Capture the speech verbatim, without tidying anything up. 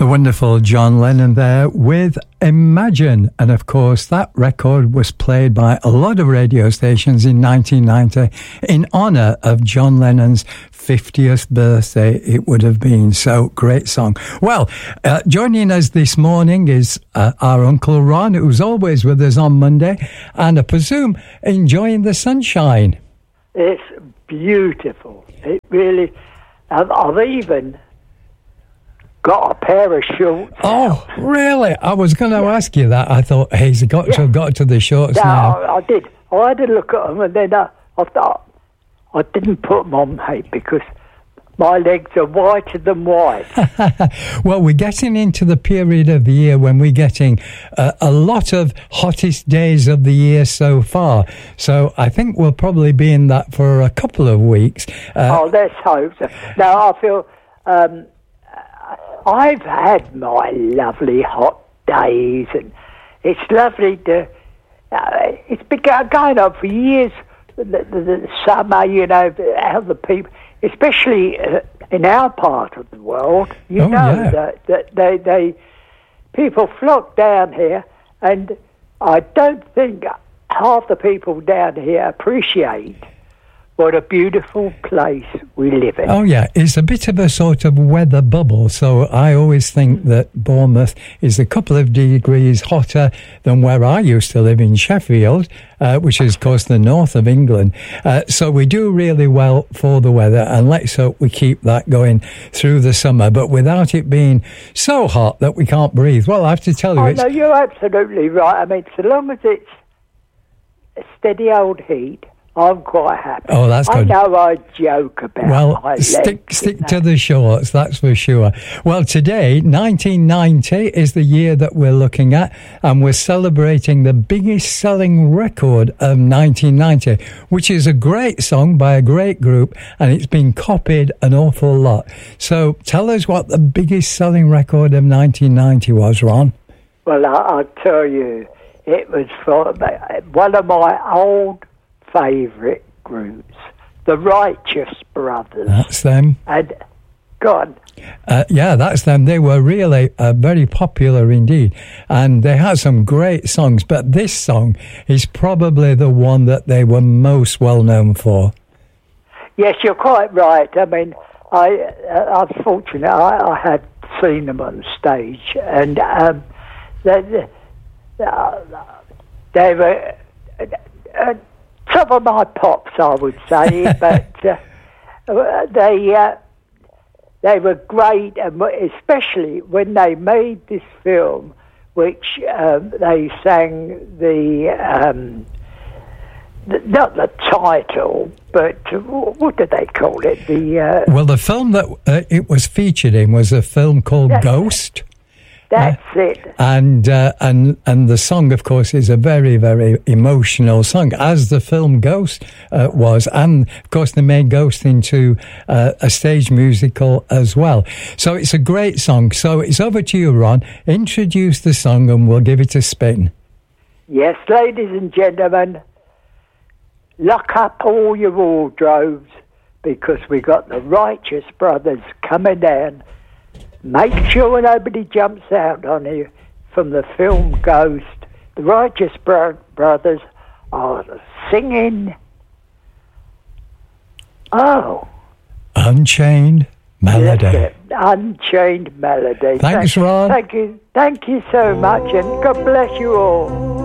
The wonderful John Lennon there with Imagine. And of course, that record was played by a lot of radio stations in nineteen ninety in honour of John Lennon's fiftieth birthday, it would have been. So, great song. Well, uh, joining us this morning is uh, our Uncle Ron, who's always with us on Monday, and I presume enjoying the sunshine. It's beautiful. It really... I've, I've even... got a pair of shorts. Oh, out. Really? I was going to yeah. ask you that. I thought, hey, he's got yeah. to have got to the shorts no, now. I, I did. I had a look at them, and then I, I thought I didn't put them on, mate, because my legs are whiter than white. Well, we're getting into the period of the year when we're getting uh, a lot of hottest days of the year so far. So I think we'll probably be in that for a couple of weeks. Uh, oh, let's hope so. Now, I feel... Um, I've had my lovely hot days, and it's lovely to... Uh, it's been going on for years, the, the, the summer, you know, how the people, especially uh, in our part of the world, you oh, know, yeah. that, that they, they, people flock down here, and I don't think half the people down here appreciate what a beautiful place we live in. Oh, yeah. It's a bit of a sort of weather bubble. So I always think that Bournemouth is a couple of degrees hotter than where I used to live in Sheffield, uh, which is, of course, the north of England. Uh, so we do really well for the weather, and let's hope we keep that going through the summer, but without it being so hot that we can't breathe. Well, I have to tell you... Oh, it's... no, you're absolutely right. I mean, so long as it's a steady old heat, I'm quite happy. Oh, that's good. I know I joke about well, my stick legs, stick to the shorts, that's for sure. Well, today, nineteen ninety is the year that we're looking at, and we're celebrating the biggest selling record of nineteen ninety, which is a great song by a great group, and it's been copied an awful lot. So tell us what the biggest selling record of nineteen ninety was, Ron. Well, I, I'll tell you, it was for one of my old favourite groups, the Righteous Brothers. That's them. And God, uh, yeah, that's them. They were really uh, very popular indeed, and they had some great songs. But this song is probably the one that they were most well known for. Yes, you're quite right. I mean, I uh, I'm fortunate. I, I had seen them on stage, and um, they, uh, they were. Uh, Some of my pops, I would say, but uh, they uh, they were great, and especially when they made this film, which um, they sang the, um, the not the title, but what did they call it? The uh, well, the film that uh, it was featured in was a film called Ghost. That's uh, it. And uh, and and the song, of course, is a very, very emotional song, as the film Ghost uh, was. And, of course, they made Ghost into uh, a stage musical as well. So it's a great song. So it's over to you, Ron. Introduce the song and we'll give it a spin. Yes, ladies and gentlemen, lock up all your wardrobes, because we got the Righteous Brothers coming down. Make sure nobody jumps out on you from the film Ghost. The Righteous Bro- Brothers are singing, oh, Unchained Melody. Yes, Unchained Melody. Thanks, thank, Ron. Thank you, thank you so much, and God bless you all.